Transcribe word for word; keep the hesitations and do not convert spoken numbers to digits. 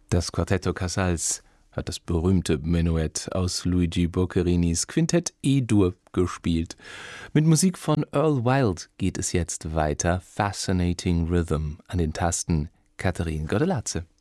Das Quartetto Casals hat das berühmte Menuett aus Luigi Boccarinis Quintett E-Dur gespielt. Mit Musik von Earl Wild geht es jetzt weiter. Fascinating Rhythm an den Tasten Catherine Gordeladze.